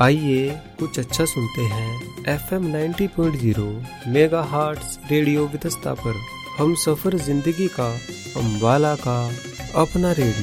आइए कुछ अच्छा सुनते हैं FM 90.0 मेगाहर्ट्ज़ रेडियो वितस्ता पर। हम सफर जिंदगी का, हम वाला का, अपना रेडियो।